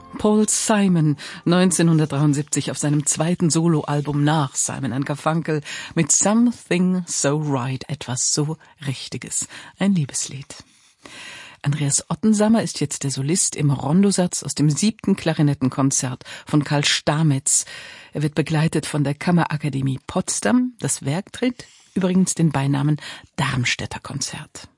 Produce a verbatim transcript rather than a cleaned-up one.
Paul Simon, neunzehnhundertdreiundsiebzig auf seinem zweiten Soloalbum nach Simon and Garfunkel mit Something So Right, etwas so Richtiges, ein Liebeslied. Andreas Ottensammer ist jetzt der Solist im Rondosatz aus dem siebten Klarinettenkonzert von Karl Stamitz. Er wird begleitet von der Kammerakademie Potsdam. Das Werk trägt übrigens den Beinamen Darmstädter Konzert.